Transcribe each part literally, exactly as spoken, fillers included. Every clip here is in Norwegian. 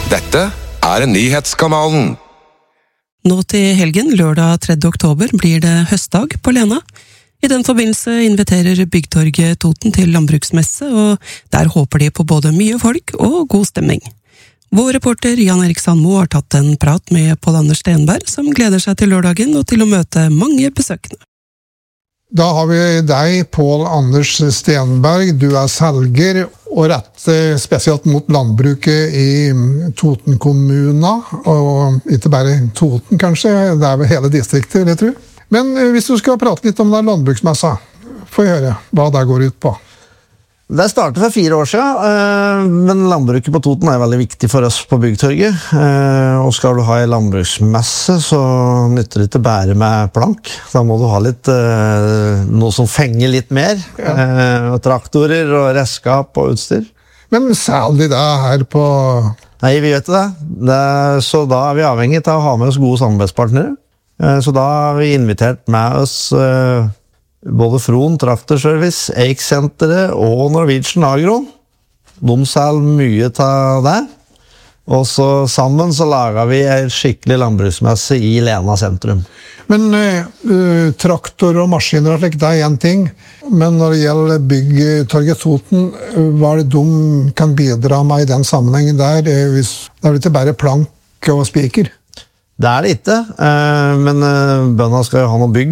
Dette er Nyhetskanalen. Nå til helgen, lørdag tredje oktober, blir det høstdag på Lena. I den forbindelse inviterer Byggtorget Toten til landbruksmesse, og der håper de på både mye folk og god stemning. Vår reporter Jan Erik Sandmo har tatt en prat med Pål Anders Stenberg, som gleder seg til lørdagen og til å møte mange besøkende. Da har vi deg, Pål Anders Stenberg. Du er selger og retter spesielt mot landbruket i Toten kommune, og ikke bare Toten kanskje, det er vel hele distriktet, vil jeg tro. Men hvis du skal prate litt om den landbruksmessa, får jeg høre hva det går ut på. Det startet for fire år siden, men landbruket på Toten er veldig viktig for oss på Byggtorget. Og skal du ha en landbruksmesse, så nytter det ikke bare med plank. Da må du ha litt, noe som fenger litt mer. Ja. Traktorer og redskap og utstyr. Men særlig det her på... Nei, vi vet det. det er, så da er vi avhengig av å ha med oss gode samarbeidspartnere. Så da har vi invitert med oss... både Fron Traktorservice, Eik-senteret og Norwegian Agro. De selger mye av det. Og så sammen så lager vi en skikkelig landbruksmesse i Lena sentrum. Men uh, traktor og maskiner og slik, det er en ting. Men når det gjelder Byggtorget Toten, hva er det de kan bidra med i den sammenhengen der? Hvis, det er ikke bare plank og spiker? Det er det ikke, men bøndene skal jo ha noe bygg,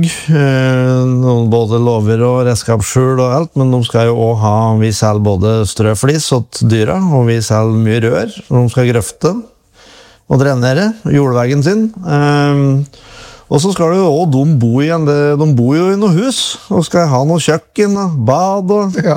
både låver og redskapsskjul og alt, men de skal jo også ha, vi selger både strøflis og dyra, og vi selger mye rør, og de skal grøfte og drenere jordveggen sin. Og så skal jo også de bo i, de bor jo i noe hus, og skal ha noe kjøkken og bad og... Ja.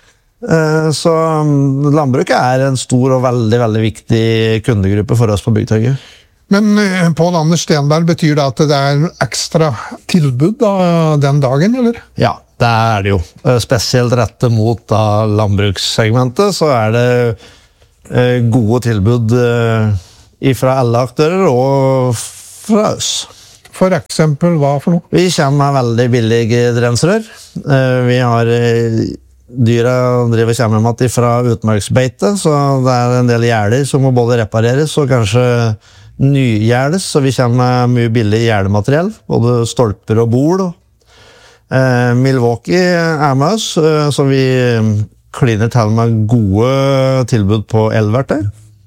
Så landbruket er en stor og veldig, veldig viktig kundegruppe for oss på Byggtorget. Men Pål Anders Stenberg, betyr det at det er ekstra tilbud da, den dagen, eller? Ja, det er det jo. Spesielt rettet mot da, landbrukssegmentet, så er det eh, gode tilbud eh, fra alle aktører og fra oss. For eksempel, hva for noe? Vi kommer med veldig billige drensrør. Eh, vi har... Eh, Dyra driver kommer med fra utmarksbeite, så det er en del gjerder som må både repareres og kanskje nygjerdes, så vi kommer med mye billig gjerdemateriell, både stolper og bol. Eh, Milwaukee er med oss, så vi kliner til med gode tilbud på elverter.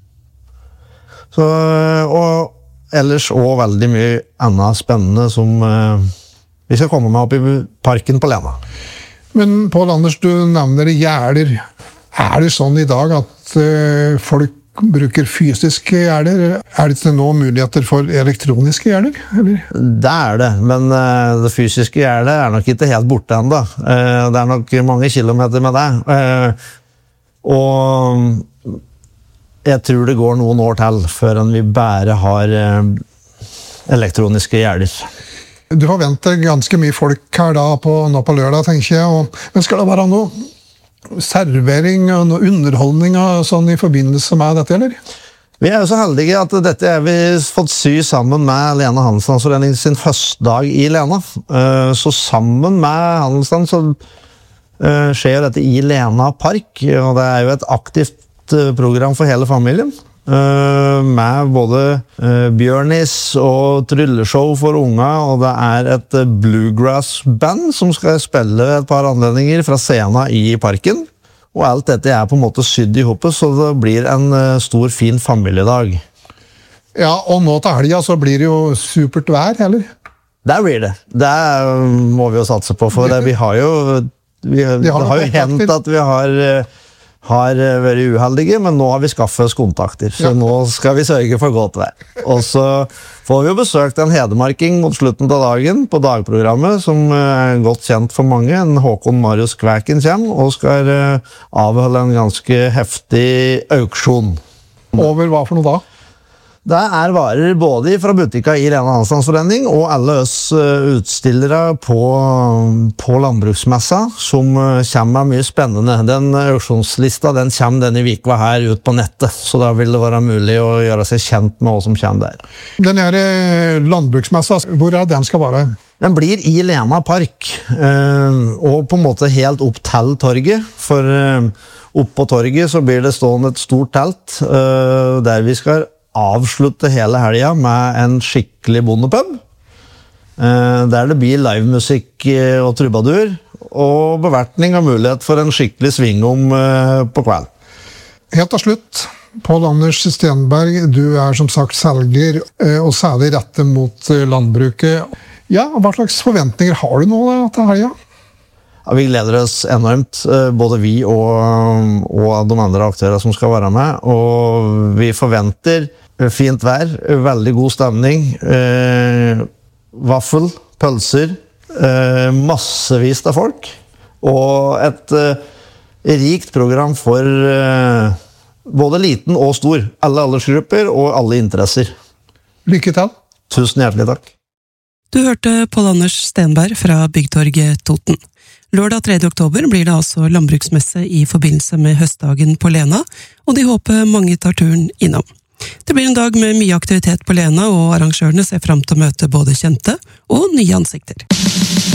Så, og ellers også veldig mye annet spennende som eh, vi skal komme med opp i parken på Lena. Men Pål Anders, du nevner gjerder. Er det sånn i dag at uh, folk bruker fysiske gjerder? Er det ikke nå muligheter for elektroniske gjerder? Eller? Det er det, men uh, det fysiske gjerdet er nok ikke helt borte enda. Uh, det er nok mange kilometer med det. Uh, og jeg tror det går noen år til før vi bare har uh, elektroniske gjerder. Du har ventet ganske mye folk her da på, nå på lørdag, tenker jeg. Og, men skal det være noe servering og noe underholdning og sånn i forbindelse med dette, eller? Vi er jo så heldige at dette er vi fått sy sammen med Lena Handelsstandsforening sin høstdag i Lena. Så sammen med Handelsstand så skjer dette i Lena Park, og det er jo et aktivt program for hele familien. Med både bjørnis og trylleshow for unga, og det er et bluegrass-band som skal spille et par anledninger fra scenen i parken. Og alt dette er på en måte sydd i hoppet, så det blir en stor, fin familiedag. Ja, og nå til helga så blir det jo supert vær, eller? Det blir det. Det må vi jo satse på, for det, vi har jo, vi, det har jo hendt at vi har... har vært uheldige, men nå har vi skaffet oss kontakter, så ja. Nå skal vi sørge for godt vær. Og så får vi jo besøkt en hedemarking mot slutten av dagen på dagprogrammet, som er godt kjent for mange. En Håkon Marius Kvæken kommer, og skal avholde en ganske heftig auksjon. Over hva for noe da? Det er varer både fra butikka i Lena Handelsstandsforening og alle oss utstillere på, på landbruksmessa som kommer med mye spennende. Den auksjonslista den kommer denne vikva her ut på nettet, så da vil det være mulig å gjøre seg kjent med hva som kommer der. Den her landbruksmessa, hvor er den skal være? Den blir i Lena Park, og på en måte helt opp til torget, for Opp på torget så blir det stående et stort telt, uh, der vi skal avslutte hele helga med en skikkelig bondepub. Uh, der det blir livemusikk og trubadur, og bevertning og mulighet for en skikkelig svingom uh, på kveld. Helt til slutt, Pål Anders Stenberg, du er som sagt selger, uh, og særlig rettet mot uh, landbruket. Ja, hva slags forventninger har du nå da, til helga? Ja, vi gleder oss enormt, både vi og, og de andre aktører som skal være med, og vi forventer fint vær, veldig god stemning, eh, vaffel, pølser, eh, massevis av folk, og et eh, rikt program for eh, både liten og stor, alle aldersgrupper og alle interesser. Lykke til! Tusen hjertelig takk! Du hørte Pål Anders Stenberg fra Byggtorget Toten. Lørdag tredje oktober blir det altså landbruksmesse i forbindelse med høstdagen på Lena, og de håper mange tar turen innom. Det blir en dag med mye aktivitet på Lena, og arrangørene ser frem til å møte både kjente og nye ansikter.